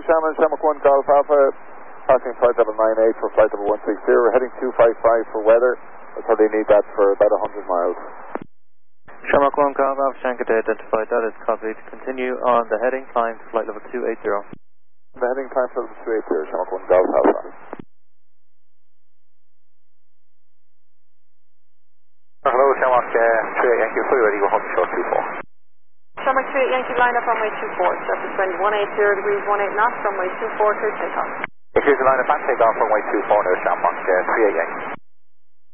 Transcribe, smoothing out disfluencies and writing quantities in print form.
Shamrock, Shamrock 1 Golf Alpha, passing flight level 98 for flight level 160, we're heading 255 for weather. I'll probably need that for about 100 miles. Shamrock 1 Golf Alpha, Shankar to identify, that is copied. Continue on the heading, climb to flight level 280. The heading climb to level 280, Shamrock 1 Golf Alpha. Hello, Shamrock 38 Yankee, fully ready, go home short 24. Shamrock 38 Yankee, line up runway 24, surface wind 180 degrees, 18 knots, runway 24, clear takeoff. Here's the line of back takeoff, runway 24, near Shamrock 38 Yankee.